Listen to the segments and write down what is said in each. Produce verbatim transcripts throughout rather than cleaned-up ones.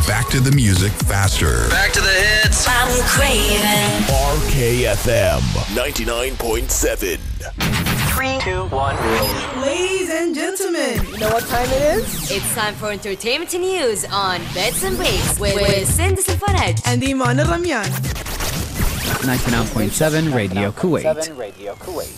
Back to the music faster. Back to the hits. I'm craving. R K F M ninety-nine point seven. Three, two, one. Ladies and gentlemen, You know what time it is? It's time for entertainment and news on Beds and Breaks with, with Sindis and Faraj. and Iman Ramyan. ninety-nine point seven Radio Kuwait. Radio Kuwait.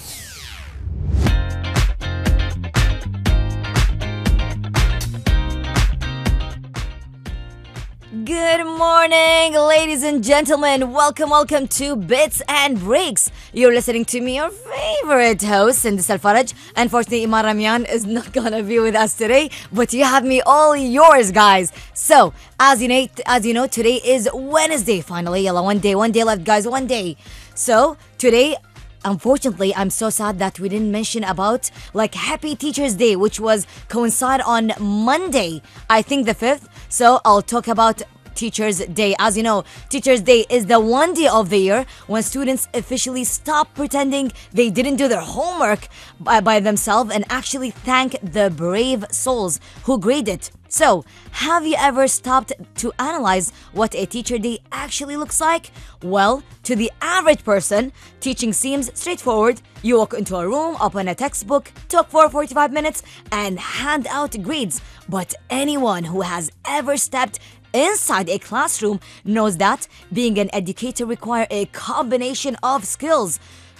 Good morning, ladies and gentlemen. Welcome, welcome to Bits and Breaks. You're listening to me, your favorite host, Sindis Al Faraj. Unfortunately, Iman Ramyan is not gonna be with us today, but you have me all yours, guys. So, as you know, as you know, today is Wednesday. Finally, yalla, one day, one day left, guys, one day. So today, unfortunately, I'm so sad that we didn't mention about like Happy Teachers Day, which was coincide on Monday, I think the fifth. So I'll talk about Teachers Day. As you know, Teachers Day is the one day of the year when students officially stop pretending they didn't do their homework by, by themselves and actually thank the brave souls who graded. So, have you ever stopped to analyze what a teacher day actually looks like? Well, to the average person, teaching seems straightforward. You walk into a room, open a textbook, talk for forty-five minutes, and hand out grades. But anyone who has ever stepped inside a classroom knows that being an educator requires a combination of skills.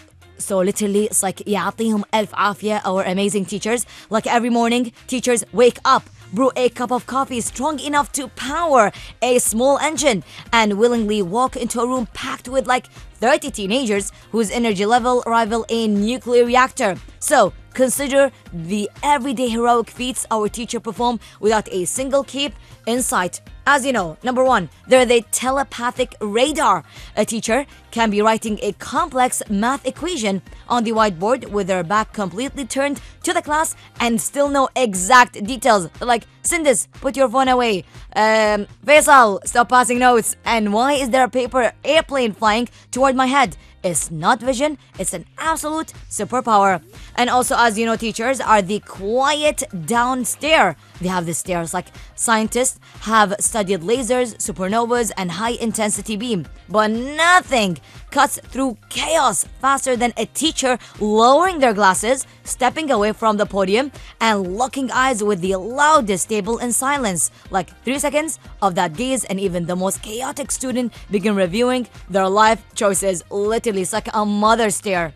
So literally, it's like يعطيهم ألف عافية, our amazing teachers. Like every morning, teachers wake up, brew a cup of coffee strong enough to power a small engine, and willingly walk into a room packed with like thirty teenagers whose energy level rival a nuclear reactor. So consider the everyday heroic feats our teacher perform without a single cape in sight. As you know, number one, they're the telepathic radar. A teacher can be writing a complex math equation on the whiteboard with their back completely turned to the class and still know exact details. Like, Sindis, put your phone away. Um, Faisal, stop passing notes. And why is there a paper airplane flying toward my head? It's not vision, it's an absolute superpower. And also, as you know, teachers are the quiet downstairs. They have the stairs. Like scientists have studied lasers, supernovas, and high intensity beam, but nothing cuts through chaos faster than a teacher lowering their glasses, stepping away from the podium, and locking eyes with the loudest table in silence. Like three seconds of that gaze, and even the most chaotic student begin reviewing their life choices. Literally, it's like a mother stare.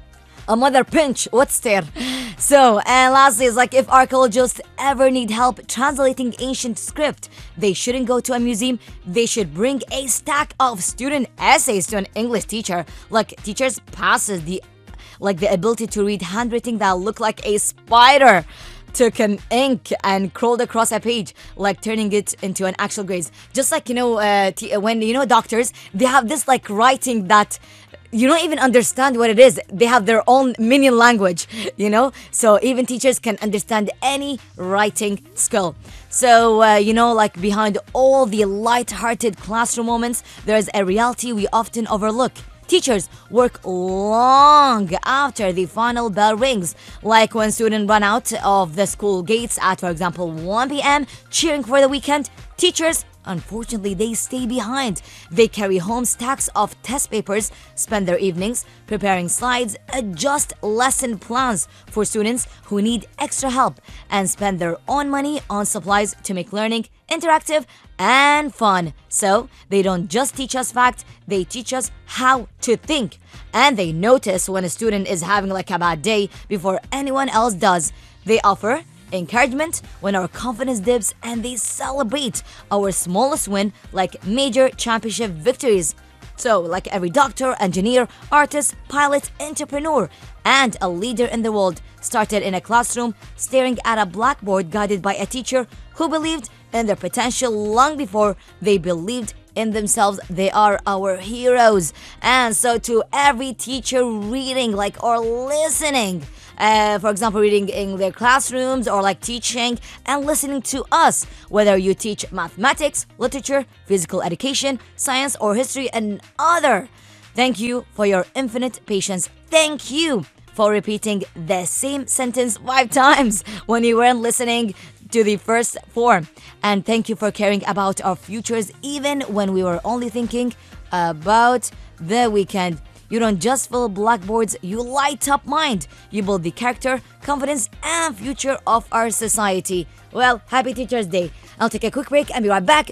A mother pinch, what stare? So, and lastly, it's like if archaeologists ever need help translating ancient script, they shouldn't go to a museum. They should bring a stack of student essays to an English teacher. Like teachers passes the, like the ability to read handwriting that look like a spider took an ink and crawled across a page, like turning it into an actual grades. Just like, you know, uh, t- when, you know, doctors, they have this like writing that you don't even understand what it is. They have their own minion language, you know? So even teachers can understand any writing skill. So, uh, you know, like behind all the light-hearted classroom moments, there's a reality we often overlook. Teachers work long after the final bell rings, like when students run out of the school gates at, for example, one p.m. cheering for the weekend. Teachers, unfortunately, they stay behind. They carry home stacks of test papers, spend their evenings preparing slides, adjust lesson plans for students who need extra help, and spend their own money on supplies to make learning interactive and fun. So, they don't just teach us facts, they teach us how to think. And they notice when a student is having like a bad day before anyone else does. They offer encouragement when our confidence dips, and they celebrate our smallest win like major championship victories. So, like every doctor, engineer, artist, pilot, entrepreneur, and a leader in the world started in a classroom staring at a blackboard guided by a teacher who believed in their potential long before they believed in themselves. They are our heroes. And so to every teacher reading like or listening, uh, for example, reading in their classrooms or like teaching and listening to us, whether you teach mathematics, literature, physical education, science, or history and other. Thank you for your infinite patience. Thank you for repeating the same sentence five times when you weren't listening to the first form. And thank you for caring about our futures even when we were only thinking about the weekend. You don't just fill blackboards, you light up mind. You build the character, confidence, and future of our society. Well, happy Teacher's Day. I'll take a quick break and be right back